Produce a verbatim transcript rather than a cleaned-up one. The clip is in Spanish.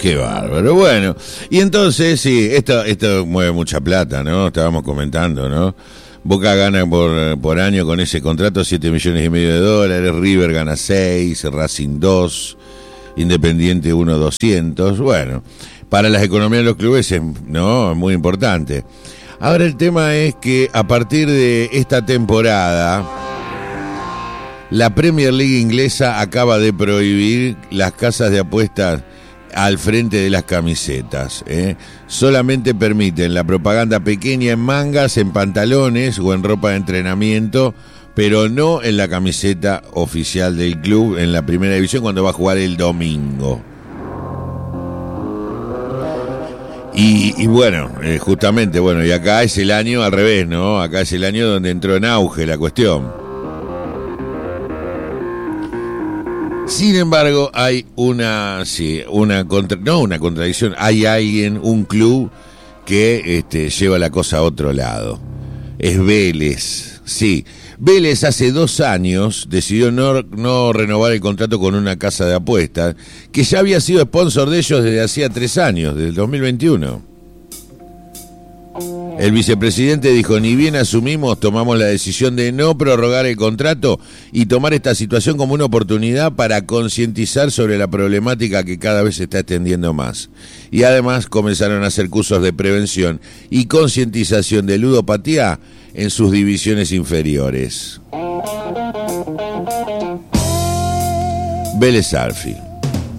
Qué bárbaro. Bueno, y entonces, sí, esto, esto mueve mucha plata, ¿no? Estábamos comentando, ¿no? Boca gana por, por año con ese contrato siete millones y medio de dólares, River gana seis, Racing dos, Independiente uno doscientos. Bueno, para las economías de los clubes es, no, es muy importante. Ahora el tema es que a partir de esta temporada, la Premier League inglesa acaba de prohibir las casas de apuestas al frente de las camisetas, ¿eh? Solamente permiten la propaganda pequeña en mangas, en pantalones o en ropa de entrenamiento, pero no en la camiseta oficial del club en la primera división cuando va a jugar el domingo. Y, y bueno, eh, justamente, bueno, y acá es el año al revés, ¿no? Acá es el año donde entró en auge la cuestión. Sin embargo, hay una, sí, una contra, no una contradicción, hay alguien, un club que este, lleva la cosa a otro lado. Es Vélez, sí. Vélez hace dos años decidió no, no renovar el contrato con una casa de apuestas que ya había sido sponsor de ellos desde hacía tres años, desde el dos mil veintiuno. El vicepresidente dijo, ni bien asumimos, tomamos la decisión de no prorrogar el contrato y tomar esta situación como una oportunidad para concientizar sobre la problemática que cada vez se está extendiendo más. Y además comenzaron a hacer cursos de prevención y concientización de ludopatía en sus divisiones inferiores. Vélez Sarsfield.